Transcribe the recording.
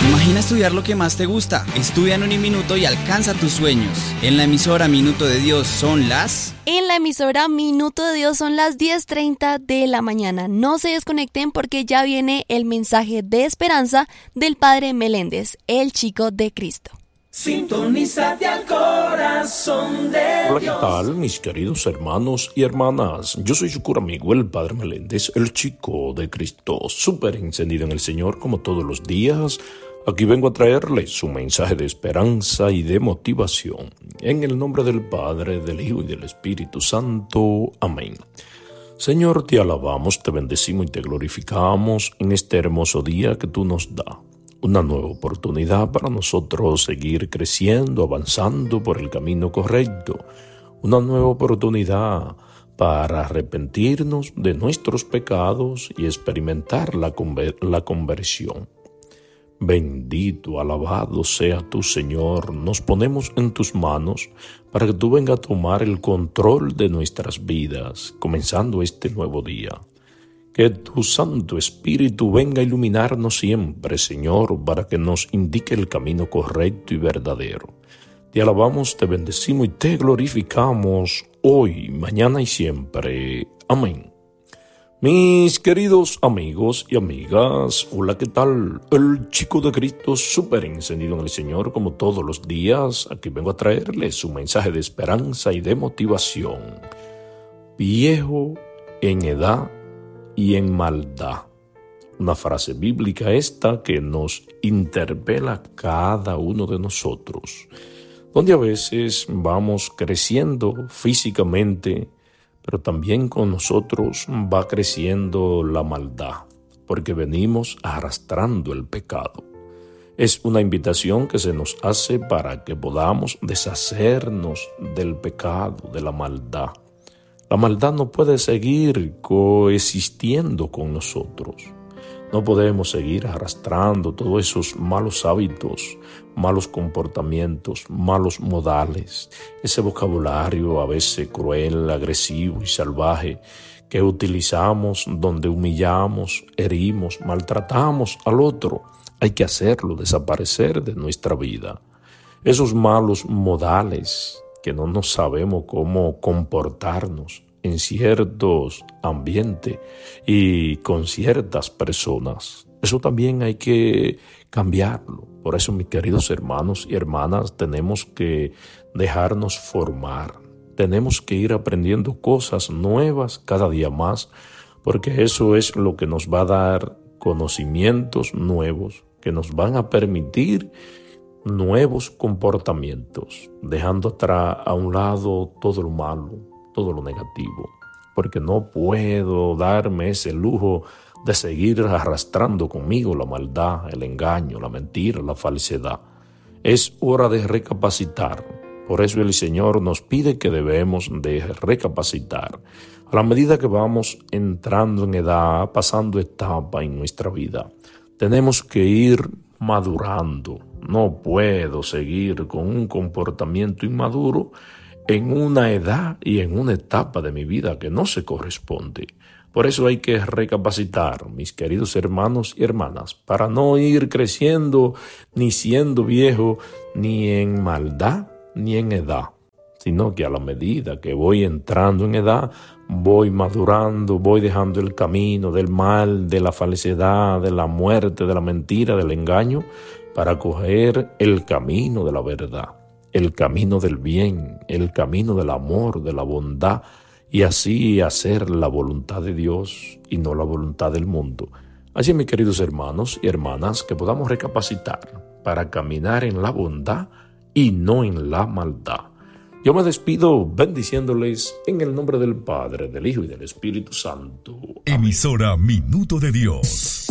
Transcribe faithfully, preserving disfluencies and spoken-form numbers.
Imagina estudiar lo que más te gusta. Estudia en Uniminuto y alcanza tus sueños. En la emisora Minuto de Dios son las... En la emisora Minuto de Dios son las diez treinta de la mañana. No se desconecten porque ya viene el mensaje de esperanza del Padre Meléndez, el chico de Cristo. Sintonízate al corazón de Hola, Dios. ¿qué tal, mis queridos hermanos y hermanas? Yo soy su cura amigo, el Padre Meléndez, el chico de Cristo, súper encendido en el Señor como todos los días. Aquí vengo a traerles un mensaje de esperanza y de motivación. En el nombre del Padre, del Hijo y del Espíritu Santo. Amén. Señor, te alabamos, te bendecimos y te glorificamos en este hermoso día que tú nos das. Una nueva oportunidad para nosotros seguir creciendo, avanzando por el camino correcto. Una nueva oportunidad para arrepentirnos de nuestros pecados y experimentar la, conver- la conversión. Bendito, alabado sea tu Señor. Nos ponemos en tus manos para que tú vengas a tomar el control de nuestras vidas, comenzando este nuevo día. Que tu Santo Espíritu venga a iluminarnos siempre, Señor, para que nos indique el camino correcto y verdadero. Te alabamos, te bendecimos y te glorificamos hoy, mañana y siempre. Amén. Mis queridos amigos y amigas, hola, ¿qué tal? El chico de Cristo, súper encendido en el Señor, como todos los días. Aquí vengo a traerles un mensaje de esperanza y de motivación. Viejo en edad y en maldad. Una frase bíblica esta que nos interpela a cada uno de nosotros, donde a veces vamos creciendo físicamente, pero también con nosotros va creciendo la maldad, porque venimos arrastrando el pecado. Es una invitación que se nos hace para que podamos deshacernos del pecado, de la maldad. La maldad no puede seguir coexistiendo con nosotros. No podemos seguir arrastrando todos esos malos hábitos, malos comportamientos, malos modales, ese vocabulario a veces cruel, agresivo y salvaje que utilizamos donde humillamos, herimos, maltratamos al otro. Hay que hacerlo desaparecer de nuestra vida. Esos malos modales que no nos sabemos cómo comportarnos en ciertos ambientes y con ciertas personas. Eso también hay que cambiarlo. Por eso, mis queridos hermanos y hermanas, tenemos que dejarnos formar. Tenemos que ir aprendiendo cosas nuevas cada día más, porque eso es lo que nos va a dar conocimientos nuevos que nos van a permitir nuevos comportamientos, dejando atrás a un lado todo lo malo, todo lo negativo, porque no puedo darme ese lujo de seguir arrastrando conmigo la maldad, el engaño, la mentira, la falsedad. Es hora de recapacitar. Por eso el Señor nos pide que debemos de recapacitar. A la medida que vamos entrando en edad, pasando etapa en nuestra vida, tenemos que ir madurando. No puedo seguir con un comportamiento inmaduro en una edad y en una etapa de mi vida que no se corresponde. Por eso hay que recapacitar, mis queridos hermanos y hermanas, para no ir creciendo ni siendo viejo ni en maldad ni en edad, sino que a la medida que voy entrando en edad, voy madurando, voy dejando el camino del mal, de la falsedad, de la muerte, de la mentira, del engaño, para coger el camino de la verdad, el camino del bien, el camino del amor, de la bondad, y así hacer la voluntad de Dios y no la voluntad del mundo. Así, mis queridos hermanos y hermanas, que podamos recapacitar para caminar en la bondad y no en la maldad. Yo me despido bendiciéndoles en el nombre del Padre, del Hijo y del Espíritu Santo. Amén. Emisora Minuto de Dios.